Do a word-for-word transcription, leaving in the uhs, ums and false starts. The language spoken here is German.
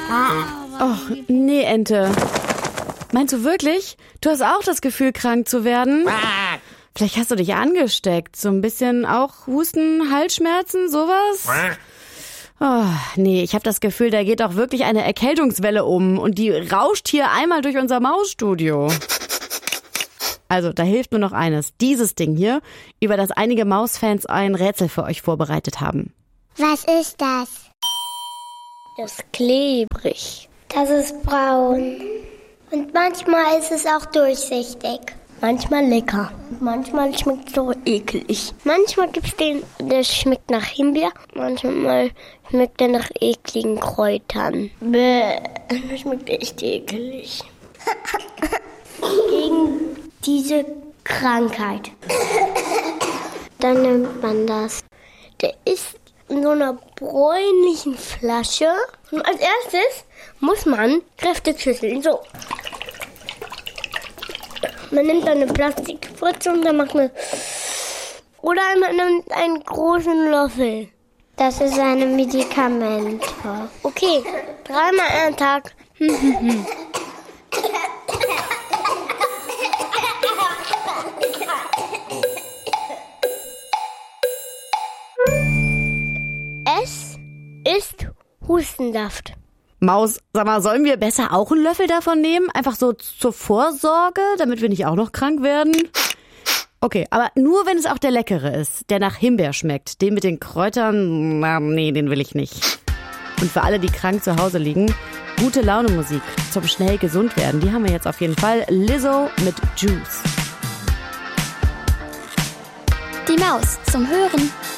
Och, nee, Ente. Meinst du wirklich? Du hast auch das Gefühl, krank zu werden? Vielleicht hast du dich angesteckt. So ein bisschen auch Husten, Halsschmerzen, sowas? Oh, nee, ich habe das Gefühl, da geht auch wirklich eine Erkältungswelle um und die rauscht hier einmal durch unser Mausstudio. Also, da hilft nur noch eines. Dieses Ding hier, über das einige Mausfans ein Rätsel für euch vorbereitet haben. Was ist das? Das ist klebrig. Das ist braun. Und manchmal ist es auch durchsichtig. Manchmal lecker. Manchmal schmeckt es so eklig. Manchmal gibt es den, der schmeckt nach Himbeer. Manchmal schmeckt der nach ekligen Kräutern. Bäh, das schmeckt echt eklig. Gegen diese Krankheit. Dann nimmt man das. Der ist in so einer bräunlichen Flasche. Und als erstes muss man kräftig schütteln. So. Man nimmt dann eine Plastikspritze und dann macht man... Oder man nimmt einen großen Löffel. Das ist ein Medikament. Okay, dreimal am Tag. Es ist Hustensaft. Maus, sag mal, sollen wir besser auch einen Löffel davon nehmen? Einfach so zur Vorsorge, damit wir nicht auch noch krank werden? Okay, aber nur wenn es auch der leckere ist, der nach Himbeer schmeckt. Den mit den Kräutern, na, nee, den will ich nicht. Und für alle, die krank zu Hause liegen, gute Laune Musik zum schnell gesund werden, die haben wir jetzt auf jeden Fall. Lizzo mit Juice. Die Maus zum Hören